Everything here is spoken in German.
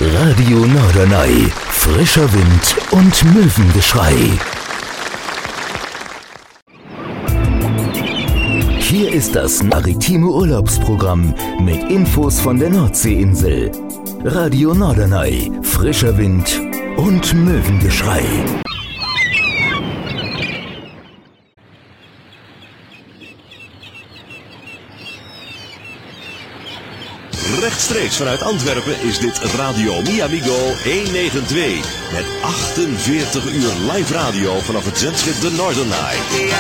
Radio Norderney. Frischer Wind und Möwengeschrei. Hier ist das maritime Urlaubsprogramm mit Infos von der Nordseeinsel. Radio Norderney. Frischer Wind und Möwengeschrei. Rechtstreeks vanuit Antwerpen is dit Radio Mi Amigo 192. Met 48 uur live radio vanaf het zendschip de Norderney.